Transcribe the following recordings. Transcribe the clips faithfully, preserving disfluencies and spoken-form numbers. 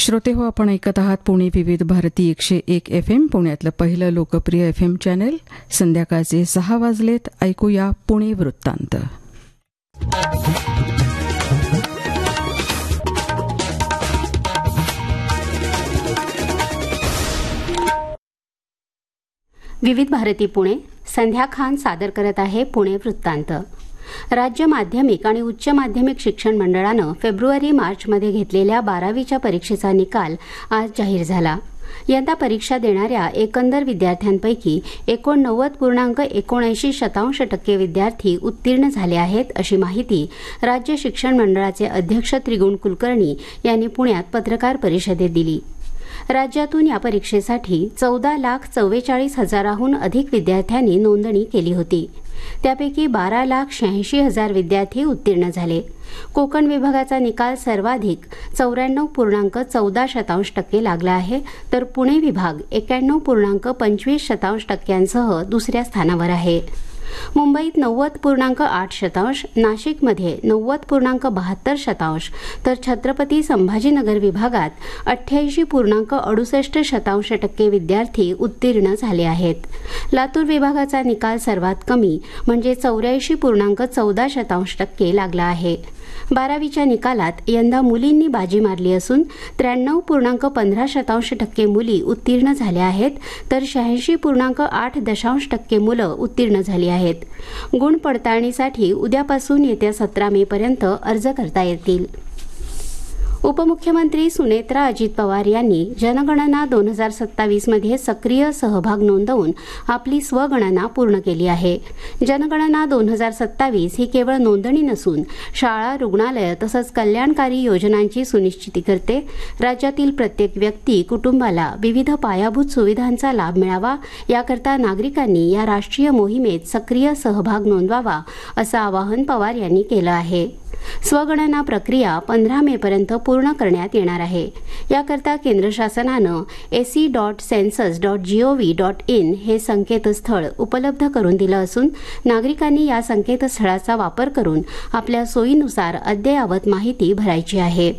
श्रोते हो, आपण ऐकत आहात पुणे विविध भारती एकशे एक एफ एम, पुण्यातलं पहिलं लोकप्रिय एफ एम चॅनेल. संध्याकाळचे सहा वाजलेत. ऐकूया पुणे वृत्तांत. विविध भारती पुणे. संध्या खान सादर करत आहे पुणे वृत्तांत. राज्य माध्यमिक आणि उच्च माध्यमिक शिक्षण मंडळानं फेब्रुवारी मार्चमध्ये घेतलेल्या बारावीच्या परीक्षेचा निकाल आज जाहीर झाला. यंदा परीक्षा देणाऱ्या एकंदर विद्यार्थ्यांपैकी एकोणनव्वद पूर्णांक एकोणऐंशी शतांश टक्के विद्यार्थी उत्तीर्ण झाले आहेत, अशी माहिती राज्य शिक्षण मंडळाचे अध्यक्ष त्रिगुण कुलकर्णी यांनी पुण्यात पत्रकार परिषदेत दिली. राज्यातून या परीक्षेसाठी चौदा लाख चव्वेचाळीस हजाराहून अधिक विद्यार्थ्यांनी नोंदणी केली होती. त्यापैकी बारा लाख शहाऐंशी हजार विद्यार्थी उत्तीर्ण झाले. कोकण विभागाचा निकाल सर्वाधिक चौऱ्याण्णव पूर्णांक चौदा शतांश टक्के लागला आहे, तर पुणे विभाग एक्याण्णव पूर्णांक पंचवीस शतांश टक्क्यांसह दुसऱ्या स्थानावर आहे. मुंबईत नव्वद पूर्णांक आठ शतांश, नाशिकमध्ये नव्वद पूर्णांक बहात्तर शतांश, तर छत्रपती संभाजीनगर विभागात अठ्ठ्याऐंशी पूर्णांक अडुसष्ट शतांश टक्के विद्यार्थी उत्तीर्ण झाले आहेत. लातूर विभागाचा निकाल सर्वात कमी म्हणजे चौऱ्याऐंशी पूर्णांक चौदा शतांश टक्के लागला आहे. बारावीच्या निकालात यंदा मुलींनी बाजी मारली असून त्र्याण्णव पूर्णांक पंधरा शतांश टक्के मुली उत्तीर्ण झाल्या आहेत, तर शहाऐंशी पूर्णांक आठ दशांश टक्के मुलं उत्तीर्ण झाली आहेत. गुण पडताळणीसाठी उद्यापासून येत्या सतरा मे पर्यंत अर्ज करता येतील. उपमुख्यमंत्री सुनेत्रा अजित पवार यांनी जनगणना दोन हजार सत्तावीस मध्ये सक्रिय सहभाग नोंदवून आपली स्वगणना पूर्ण केली आहे. जनगणना दोन हजार सत्तावीस ही केवळ नोंदणी नसून शाळा, रुग्णालय तसंच कल्याणकारी योजनांची सुनिश्चिती करते. राज्यातील प्रत्येक व्यक्ती, कुटुंबाला विविध पायाभूत सुविधांचा लाभ मिळावा याकरता नागरिकांनी या राष्ट्रीय मोहिमेत सक्रिय सहभाग नोंदवावा, असं आवाहन पवार यांनी केलं आहे. स्वगणना प्रक्रिया पंधरा मे पर्यंत पूर्ण करण्यात येणार आहे. याकरता केंद्र शासनानं AC dot census dot G O V dot in हे संकेतस्थळ उपलब्ध करून दिलं असून नागरिकांनी या संकेतस्थळाचा वापर करून आपल्या सोयीनुसार अद्ययावत माहिती भरायची आहे.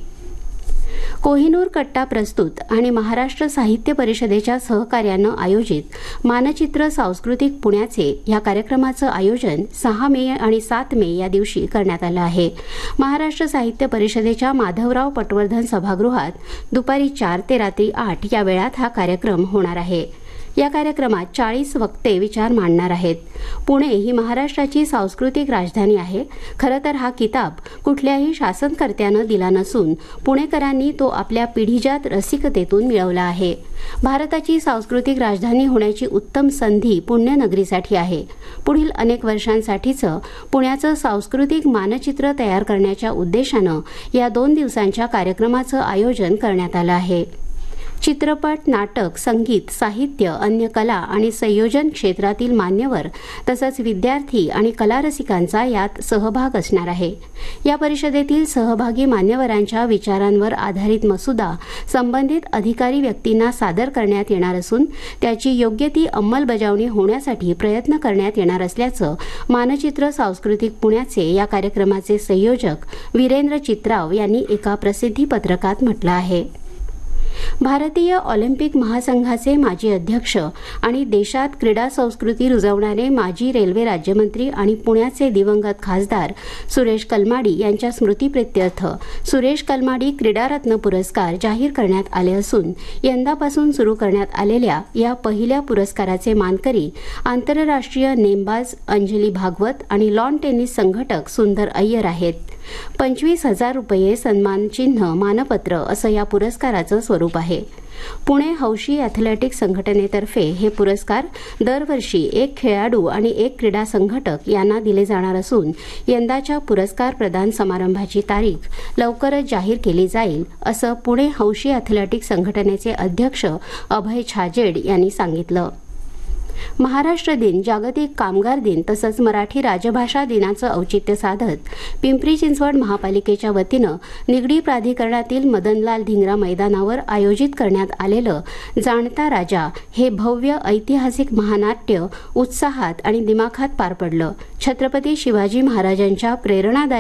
कोहिनूर कट्टा प्रस्तुत आणि महाराष्ट्र साहित्य परिषदेच्या सहकार्यानं आयोजित मानचित्र सांस्कृतिक पुण्याचे या कार्यक्रमाचं आयोजन सहा मे आणि सात मे या दिवशी करण्यात आलं आहे. महाराष्ट्र साहित्य परिषदेच्या माधवराव पटवर्धन सभागृहात दुपारी चार ते रात्री आठ या वेळात हा कार्यक्रम होणार आहे. या कार्यक्रमात चाळीस वक्ते विचार मांडणार आहेत. पुणे ही महाराष्ट्राची सांस्कृतिक राजधानी आहे. खरं तर हा किताब कुठल्याही शासनकर्त्यानं दिला नसून पुणेकरांनी तो आपल्या पिढीजात रसिकतेतून मिळवला आहे. भारताची सांस्कृतिक राजधानी होण्याची उत्तम संधी पुण्यनगरीसाठी आहे. पुढील अनेक वर्षांसाठीचं पुण्याचं सांस्कृतिक मानचित्र तयार करण्याच्या उद्देशानं या दोन दिवसांच्या कार्यक्रमाचं आयोजन करण्यात आलं आहे. चित्रपट, नाटक, संगीत, साहित्य, अन्य कला आणि संयोजन क्षेत्रातील मान्यवर तसंच विद्यार्थी आणि कलारसिकांचा यात सहभाग असणार आहे. या परिषदेतील सहभागी मान्यवरांच्या विचारांवर आधारित मसुदा संबंधित अधिकारी व्यक्तींना सादर करण्यात येणार असून त्याची योग्य ती अंमलबजावणी होण्यासाठी प्रयत्न करण्यात येणार असल्याचं मानचित्र सांस्कृतिक पुण्याचे या कार्यक्रमाचे संयोजक वीरेंद्र चित्राव यांनी एका प्रसिद्धी पत्रकात म्हटलं आहे. भारतीय ऑलिम्पिक महासंघाचे माजी अध्यक्ष आणि देशात क्रीडा संस्कृती रुजवणारे माजी रेल्वे राज्यमंत्री आणि पुण्याचे दिवंगत खासदार सुरेश कलमाडी यांच्या स्मृतिप्रित्यर्थ सुरेश कलमाडी क्रीडारत्न पुरस्कार जाहीर करण्यात आले असून यंदापासून सुरू करण्यात आलेल्या या पहिल्या पुरस्काराचे मानकरी आंतरराष्ट्रीय नेमबाज अंजली भागवत आणि लॉन टेनिस संघटक सुंदर अय्यर आहेत. पंचवीस हजार रुपये सन्मानचिन्ह, मानपत्र असं या पुरस्काराचं स्वरूप आहे. पुणे हौशी ॲथलेटिक्स संघटनेतर्फे हे पुरस्कार दरवर्षी एक खेळाडू आणि एक क्रीडा संघटक यांना दिले जाणार असून यंदाच्या पुरस्कार प्रदान समारंभाची तारीख लवकरच जाहीर केली जाईल, असं पुणे हौशी ॲथलेटिक्स संघटनेचे अध्यक्ष अभय छाजेड यांनी सांगितलं. महाराष्ट्र दिन, जागतिक कामगार दिन तसंच मराठी राजभाषा दिनाचं औचित्य साधत पिंपरी चिंचवड महापालिकेच्या वतीनं निगडी प्राधिकरणातील मदनलाल धिंगरा मैदानावर आयोजित करण्यात आलेलं जाणता राजा हे भव्य ऐतिहासिक महानाट्य उत्साहात आणि दिमाखात पार पडलं. छत्रपती शिवाजी महाराजांच्या प्रेरणादायी